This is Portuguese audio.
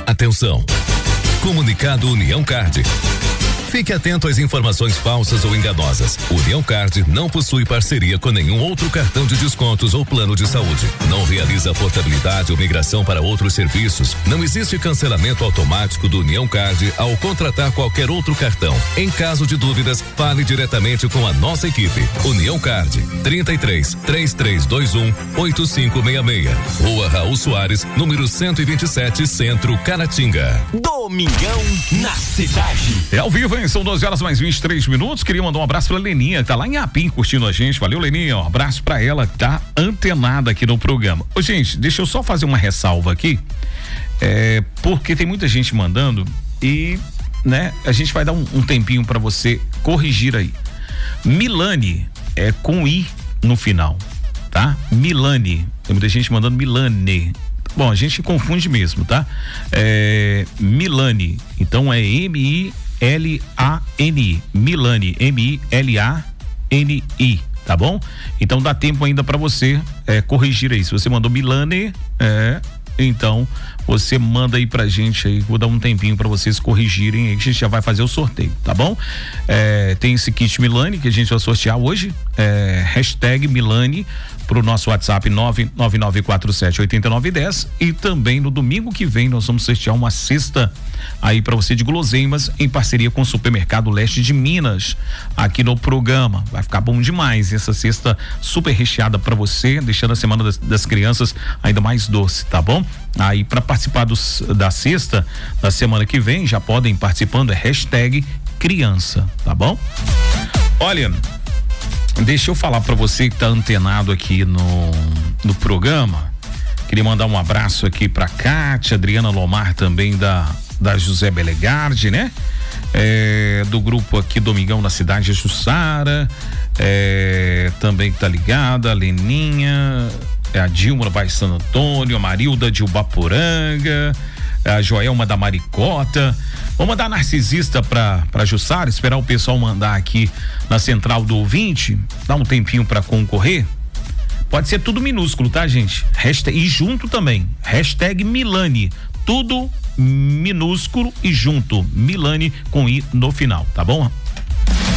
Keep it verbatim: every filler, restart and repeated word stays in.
Atenção! Comunicado União Card. Fique atento às informações falsas ou enganosas. União Card não possui parceria com nenhum outro cartão de descontos ou plano de saúde. Não realiza portabilidade ou migração para outros serviços. Não existe cancelamento automático do União Card ao contratar qualquer outro cartão. Em caso de dúvidas, fale diretamente com a nossa equipe. União Card, trinta e três, três três dois um, oito cinco seis seis. Rua Raul Soares, número cento e vinte e sete, Centro, Caratinga. Domingão na cidade. É ao vivo, hein? São doze horas mais vinte e três minutos. Queria mandar um abraço pra Leninha, que tá lá em Apim curtindo a gente. Valeu, Leninha. Um abraço pra ela, que tá antenada aqui no programa. Ô, gente, deixa eu só fazer uma ressalva aqui. É, porque tem muita gente mandando e, né, a gente vai dar um, um tempinho pra você corrigir aí. Milane é com I no final, tá? Milane. Tem muita gente mandando Milane. Bom, a gente confunde mesmo, tá? É, Milane. Então é M I L A N I, Milane, M I L A N I, tá bom? Então dá tempo ainda para você é, corrigir aí. Se você mandou Milane, é, então você manda aí pra gente aí, vou dar um tempinho para vocês corrigirem aí, que a gente já vai fazer o sorteio, tá bom? É, tem esse kit Milane que a gente vai sortear hoje, é, hashtag Milane pro nosso WhatsApp nove nove nove quatro sete oito nove um zero e também no domingo que vem nós vamos sortear uma cesta aí para você de guloseimas em parceria com o Supermercado Leste de Minas aqui no programa. Vai ficar bom demais essa cesta super recheada para você, deixando a Semana das, das Crianças ainda mais doce, tá bom? Aí para participar dos, da cesta da semana que vem já podem participando, é hashtag criança, tá bom? Olha, deixa eu falar para você que tá antenado aqui no, no programa. Queria mandar um abraço aqui pra Kátia, Adriana Lomar também da, da José Belegardi, né? É, do grupo aqui Domingão na Cidade, Jussara, é, também que tá ligada, a Leninha, a Dilma vai San Antônio, a Marilda de Ubaporanga, a Joelma da Maricota. Vamos mandar Narcisista pra, pra Jussara, esperar o pessoal mandar aqui na central do ouvinte, dá um tempinho pra concorrer. Pode ser tudo minúsculo, tá, gente? Hashtag, e junto também, hashtag Milane, tudo minúsculo e junto, Milane com I no final, tá bom?